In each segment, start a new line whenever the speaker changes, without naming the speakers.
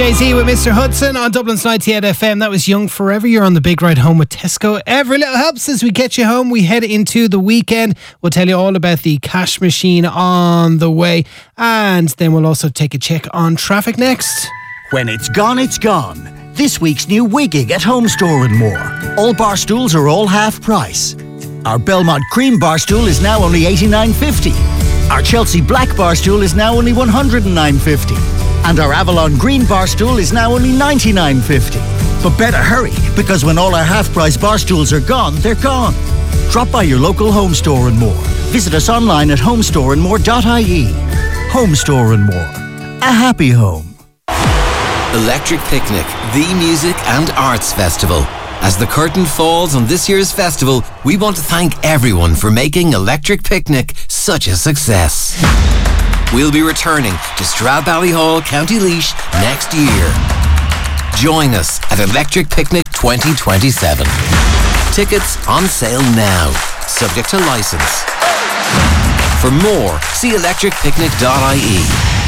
Jay-Z with Mr. Hudson on Dublin's 98 FM. That was Young Forever. You're on the big ride home with Tesco. Every little helps as we get you home. We head into the weekend. We'll tell you all about the cash machine on the way. And then we'll also take a check on traffic next.
When it's gone, it's gone. This week's new Wigging at Home Store and More. All bar stools are all half price. Our Belmont Cream bar stool is now only $89.50. Our Chelsea Black bar stool is now only $109.50. And our Avalon Green bar stool is now only $99.50. But better hurry, because when all our half-price bar stools are gone, they're gone. Drop by your local Home Store and More. Visit us online at homestoreandmore.ie. Home Store and More. A happy home.
Electric Picnic, the music and arts festival. As the curtain falls on this year's festival, we want to thank everyone for making Electric Picnic such a success. We'll be returning to Stradbally County Laois next year. Join us at Electric Picnic 2027. Tickets on sale now, subject to licence. For more, see electricpicnic.ie.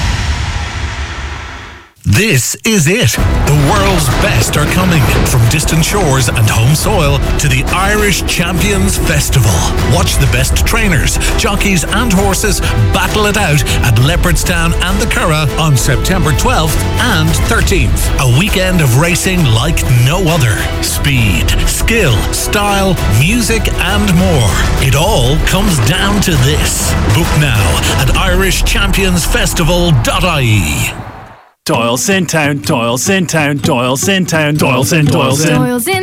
This is it. The world's best are coming. From distant shores and home soil to the Irish Champions Festival. Watch the best trainers, jockeys and horses battle it out at Leopardstown and the Curragh on September 12th and 13th. A weekend of racing like no other. Speed, skill, style, music and more. It all comes down to this. Book now at irishchampionsfestival.ie.
Doyle's in town, Doyle's in town, Doyle's in town, Doyle's in.
Doyle's in